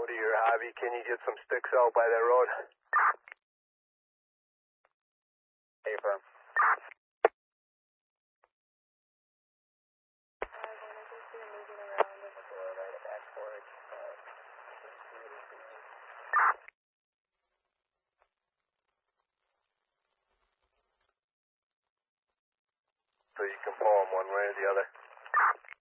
to your hobby. Can you get some sticks out by that road? Hey, firm. So you can pull them one way or the other.